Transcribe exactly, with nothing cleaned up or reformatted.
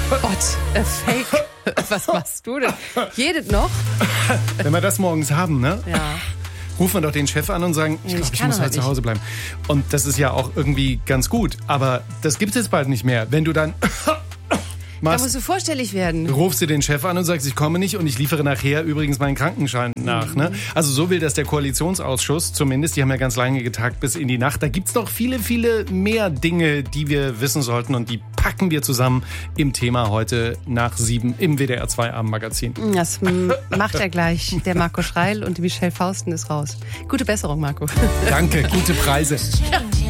What a fake. Was machst du denn? Jedes noch? Wenn wir das morgens haben, ne? Ja. Rufen wir doch den Chef an und sagen, ich, Ich glaub, ich kann muss halt halt zu nicht. Hause bleiben. Und das ist ja auch irgendwie ganz gut. Aber das gibt es jetzt bald nicht mehr. Wenn du dann Da machst, musst du vorstellig werden. rufst du den Chef an und sagst, ich komme nicht und ich liefere nachher übrigens meinen Krankenschein nach. Ne? Also so will das der Koalitionsausschuss zumindest. Die haben ja ganz lange getagt bis in die Nacht. Da gibt's noch viele, viele mehr Dinge, die wir wissen sollten. Und die packen wir zusammen im Thema heute nach sieben im W D R zwei Abendmagazin. Das m- macht er gleich. Der Marco Schreil und die Michelle Fausten ist raus. Gute Besserung, Marco. Danke, gute Preise. Ja.